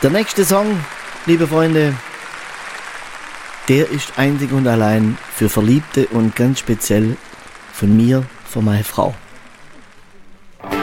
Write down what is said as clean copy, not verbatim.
Der nächste Song, liebe Freunde, der ist einzig und allein für Verliebte und ganz speziell von mir, für meine Frau.